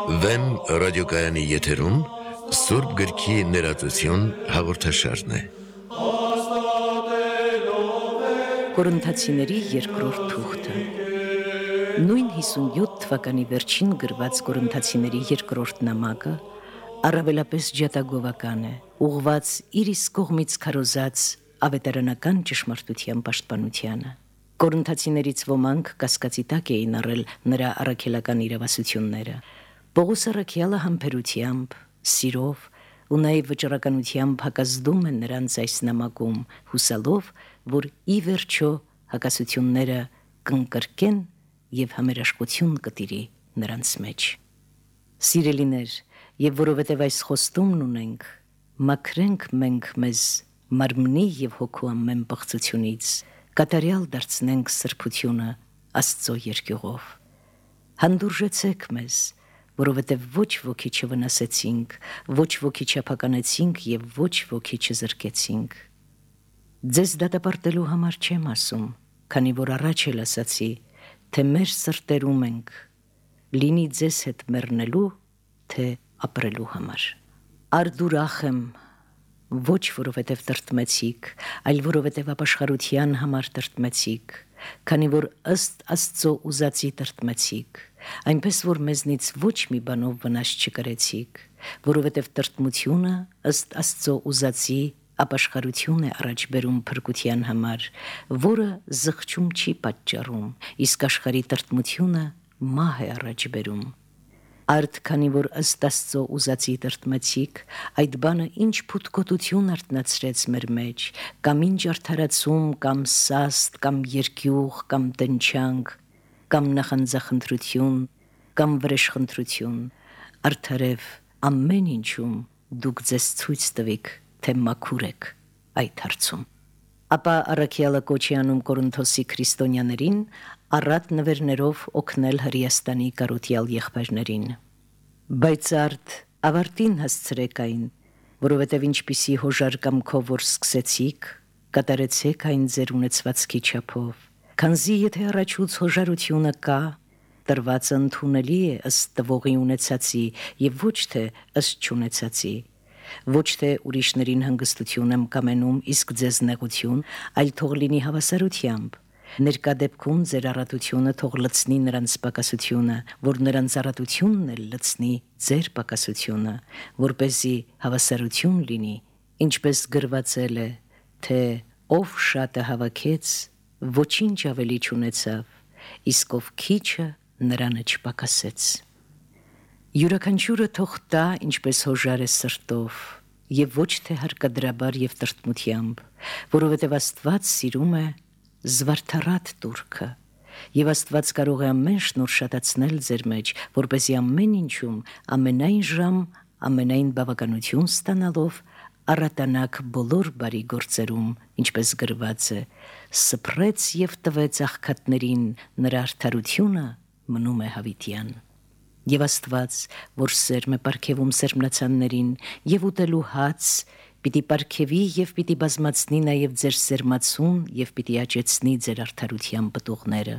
Վեմ ռադիոկայանի եթերում Սուրբ գրքի ներածություն հաղորդաշարն է։ Կորինթացիների երկրորդ թուղթը։ Նույն 57 թվականի վերջին գրված Կորինթացիների երկրորդ նամակը առավելապես ջատագովական է, ուղղված իր իսկ կողմից քարոզած ավետարանական ճշմարտության պաշտպանությանը։ Կորինթացիներից ոմանք կասկածի տակ էին առել նրա առաքելական իրավասությունները։ Պողոս առաքյալը համբերությամբ, սիրով ու նաև վճռականությամբ հակազդում է նրանց այս նամակում, հուսալով, որ ի վերջո հակասությունները կընկրկեն եւ համերաշխություն կտիրի նրանց մեջ։ Սիրելիներ, եւ որովհետեւ այս խոստումն ունենք, մաքրենք մենք մեզ մարմնի եւ հոգու ամեն պղծությունից, կատարյալ դարձնենք սրբությունը Աստծո երկյուղով։ Հանդուրժեցեք մեզ, որովհետև ոչ ոքի չվնասեցինք, ոչ ոքի չափականեցինք եւ ոչ ոքի չզրկեցինք։ Ձեզ դատապարտելու համար չեմ ասում, քանի որ առաջ էլ ասացի, թե մեր սրտերում ենք, լինի ձեզ հետ մեռնելու, թե ապրելու համար։ Արդուրախ եմ, ոչ որովհետև տրտմեցիք, այլ որովհետև ապաշխարության համար տրտմեցիք, քանի որ ըստ Աստծո ուզածի տրտմեցիք, այնպես որ մեզնից ոչ մի բանով վնաս չկրեցիք, որովհետև տրտմությունը ըստ Աստծո ուզածի ապաշխարություն է առաջ բերում փրկության համար, որը զղջում չի պատճառում, իսկ աշխարհի տրտմությունը մահ է առաջ բերում։ Արդ քանի որ ըստ Աստծո ուզածի տրտմեցիք, այդ բանը ինչ փութկոտություն արթնացրեց մեր մեջ, կամ ինչ արդարացում, կամ սաստ, կամ երկյուղ, կամ տնչանք, կամ նախանձախնդրություն, կամ վրեժխնդրություն, արդարև ամեն ինչում դուք ձեզ ցույց տվիք, թե մաքուր եք այդ հարցում։ Ապա առաքյալը կոչ է անում Կորինթոսի քրիստոնյաներին առատ նվերներով օգնել Հրեաստանի կարոտյալ եղբայրներին։ Բայց արդ ավարտին հասցրեք այն, որովհետև ինչպիսի հոժար կամքով որ սկսեցիք, կատարեցեք այն ձեր ունեցվածքի չափով, քանզի եթե առաջուց հոժարությունը կա, տրվածը ընդունելի է ըստ տվողի ունեցածի եւ ոչ թե ըստ չունեցածի։ Ոչ թե ուրիշներին հանգստություն եմ կամենում, իսկ ձեզ նեղություն, այլ թող լինի հավասարությամբ։ Ներկա դեպքում ձեր առատությունը թող լցնի նրանց պակասությունը, որ նրանց առատությունն էլ լցնի ձեր պակասությունը, որպեսզի հավասարություն լինի, ինչպես գրվածել է, թե ով շատը հավաքեց, ոչինչ ավելի չունեցավ, իսկ ով քիչը նրանը չպակասեց։ Յուրաքանչյուրը թող տա, ինչպես հոժար է սրտով, եւ ոչ թե հարկադրաբար եւ տրտմությամբ, որովհետեւ Աստված սիրում է զվարթառատ տուրքը, եւ Աստված կարող է ամեն շնորհ շատացնել ձեր մեջ, որպեսզի ամեն ինչում, ամենայն ժամ, ամենայն բավականություն ստանալով առատանաք բոլոր բարի գործերում, ինչպես գրված է, սփռեց եւ տվեց աղքատներին, նրա արդարությունը մնում է հավիտյան։ Եվ Աստված, որ սերմ է պարգևում սերմնացաններին եւ ուտելու հաց, պիտի պարգևի եւ պիտի բազմացնի նաեւ ձեր սերմացուն եւ պիտի աճեցնի ձեր արդարության պտուղները։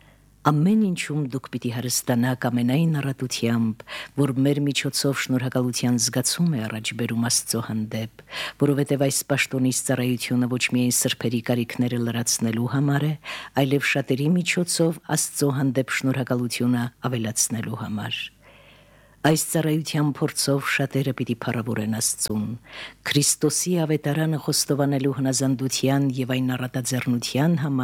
Ամեն ինչում դուք պիտի հարստանաք ամենայն առատությամբ, որ մեր միջոցով շնորհակալության զգացում է առաջ բերում Աստծո հանդեպ, որովհետև այս պաշտոնից ծառայությունը ոչ միայն սրբերի կարիքները լրացնելու համար է, այլև շատերի միջոցով Աստծո հանդեպ շնորհակալությունը ավելացնելու համար։ Այս ծառայության փորձով շատերը պիտի փառավորեն Աստծուն, Քրիստոսի ավետարանը խոստովանելու հնազանդության եւ այն առատաձեռնության համար,